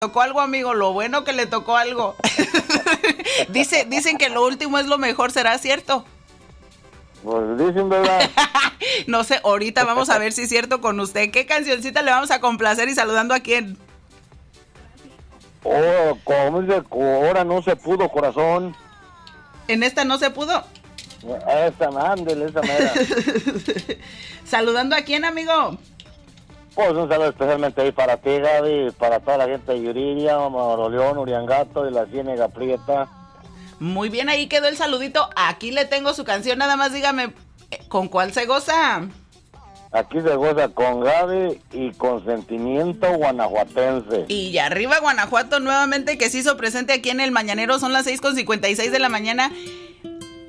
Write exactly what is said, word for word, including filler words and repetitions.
tocó algo, amigo, lo bueno que le tocó algo. Dice, dicen que lo último es lo mejor, ¿será cierto? Pues dicen, ¿verdad? No sé, ahorita vamos a ver si es cierto con usted. ¿Qué cancioncita le vamos a complacer y saludando a quién? Oh, como dice, ahora no se pudo, corazón. ¿En esta no se pudo? Esa, ándele, esa mera. ¿Saludando a quién, amigo? Pues un saludo especialmente ahí para ti, Gaby, para toda la gente de Yuriria, Moroleón, Uriangato y la Ciénega Prieta. Muy bien, ahí quedó el saludito. Aquí le tengo su canción, nada más dígame, ¿con cuál se goza? Aquí se goza con Gaby y con Sentimiento Guanajuatense. Y arriba Guanajuato nuevamente, que se hizo presente aquí en el Mañanero. Son las seis con cincuenta y seis de la mañana.